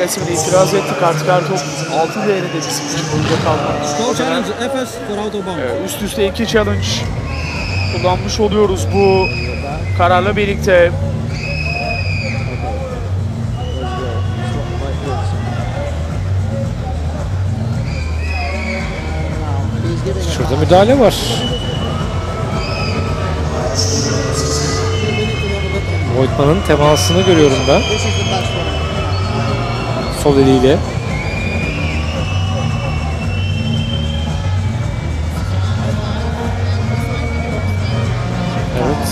resmen itiraz etti. Kart kartop 6 değerinde disiplin boyunca kalmak. Challenge FS for Autobahn. Üst üste 2 challenge kullanmış oluyoruz bu kararla birlikte. Şurada müdahale var. Voigtman'ın temasını görüyorum ben. Sol eliyle. Evet.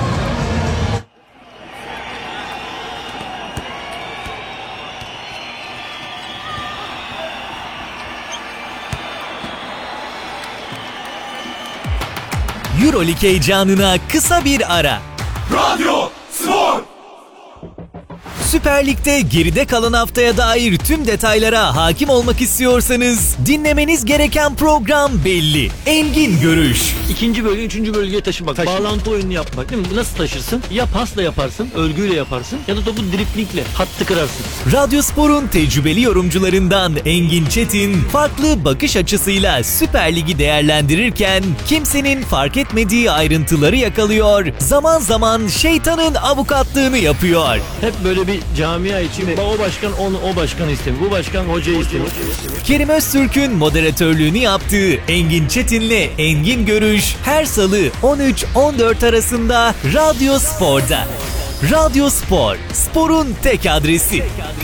Euroleague heyecanına kısa bir ara. Radyo Spor. Süper Lig'de geride kalan haftaya dair tüm detaylara hakim olmak istiyorsanız dinlemeniz gereken program belli. Engin Görüş. İkinci bölge, üçüncü bölgeye taşımak. Bağlantı oyununu yapmak değil mi? Nasıl taşırsın? Ya pasla yaparsın, örgüyle yaparsın ya da topu driplingle, hattı kırarsın. Radyospor'un tecrübeli yorumcularından Engin Çetin farklı bakış açısıyla Süper Lig'i değerlendirirken kimsenin fark etmediği ayrıntıları yakalıyor, zaman zaman şeytanın avukatlığını yapıyor. Hep böyle bir camia için o başkan onu, o başkanı istemiyor, bu başkan hocayı istemiyor. Kerim Öztürk'ün moderatörlüğünü yaptığı Engin Çetin'le Engin Görüş her salı 13-14 arasında Radyo Spor'da. Radyo Spor, sporun tek adresi.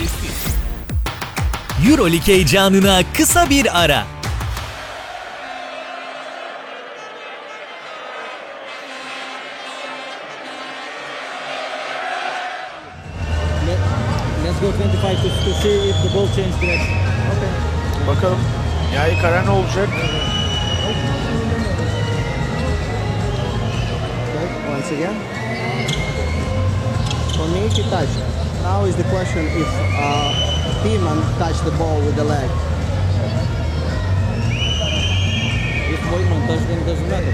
Euroleague heyecanına kısa bir ara. Let's go 25 to see if the ball change direction. Okay. Bakalım nihai karar ne olacak? Once again. For me, he touched. Now is the question if Tillman touched the ball with the leg. If Voigtman touched, then it doesn't matter.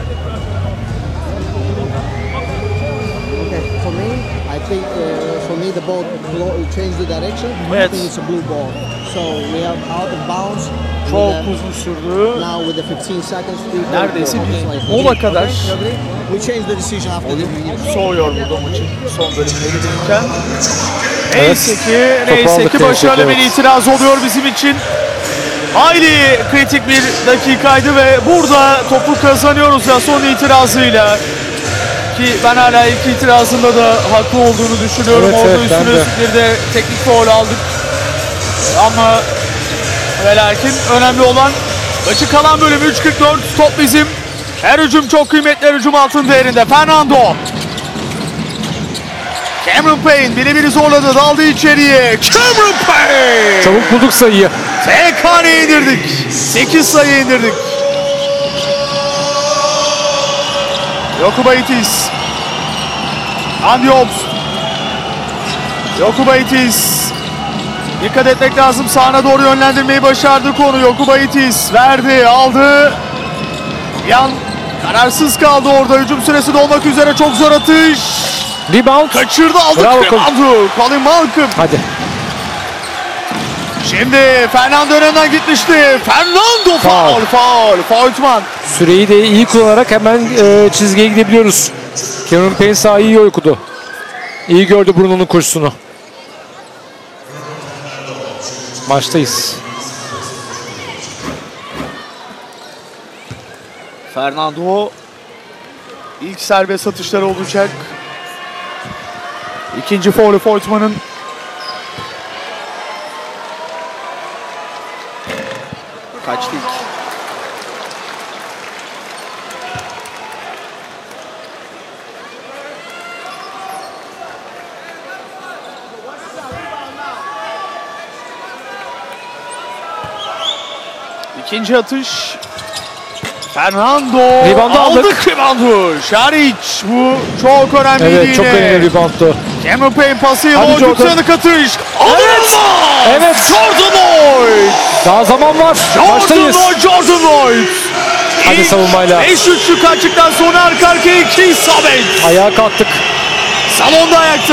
Okay, for me, I think for me the ball changed the direction. I Evet. think it's a blue ball. So we have out of bounds. Çok with the- uzun sürdü. Now with the 15 seconds. Neredeyse bir mola kadar We changed the decision after the review. soğuyor burada maçın son bölümüne gidilirken. Evet. Neyse aldık, ki başarılı evet. bir itiraz oluyor bizim için. Hayli kritik bir dakikaydı ve burada topu kazanıyoruz ya son itirazıyla. Ki ben hala ilk itirazında da haklı olduğunu düşünüyorum. Evet, Orada evet, ben üstüne de. üstlük bir de teknik faul aldık. Ama ve lakin önemli olan maçı kalan bölüm 3.44 top bizim. Her hücum çok kıymetli, her hücum altın değerinde. Fernando. Cameron Payne birebiri zorladı, daldı içeriye. Cameron Payne. Çabuk bulduk sayıyı. Tek haneye indirdik. 8 sayı indirdik. Jokubaitis. Andy Obst. Jokubaitis. Dikkat etmek lazım. Sağına doğru yönlendirmeyi başardı konu. Jokubaitis verdi, aldı. Yan kararsız kaldı orada. Hücum süresi dolmak üzere. Çok zor atış. Rebound. Kaçırdı, aldı. Bravo, Colin Malcolm. Hadi. Şimdi Fernando önünden gitmişti. Fernando faul. Voigtman. Süreyi de iyi kullanarak hemen çizgiye gidebiliyoruz. Cameron Payne sahayı iyi okudu. İyi gördü Bruno'nun koşusunu. Maçtayız. Fernando ilk serbest atışları olacak. İkinci faulü Voigtman'ın. Kaçtı ilk. İkinci atış. Fernando Rebound'u aldık. Rebound'u. Şaric bu çok önemliydi Evet, yine. çok önemli reboundtu. Cameron Payne pasıyla Hadi o Jordan. yükselik atış. Evet. Evet. Jordan Lloyd. Daha zaman var. Maçtayız. Jordan Lloyd. Hadi savunmayla. 5 üçlük açıktan sonra arka arkaya 2 isabet. Ayağa kalktık. Salonda ayakta.